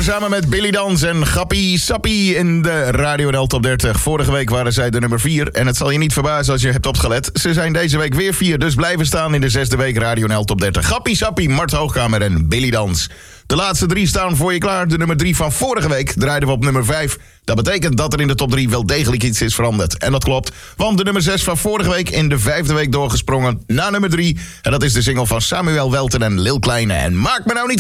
Four samen met Billy Dans en Gappie Sappie in de Radio NL Top 30. Vorige week waren zij de nummer 4. En het zal je niet verbazen als je hebt opgelet. Ze zijn deze week weer 4, dus blijven staan in de 6e week Radio NL Top 30. Gappie Sappie, Mart Hoogkamer en Billy Dans. De laatste 3 staan voor je klaar. De nummer 3 van vorige week draaiden we op nummer 5. Dat betekent dat er in de top 3 wel degelijk iets is veranderd. En dat klopt, want de nummer 6 van vorige week in de 5e week doorgesprongen naar nummer 3. En dat is de single van Samuel Welten en Lil Kleine. En maak me nou niet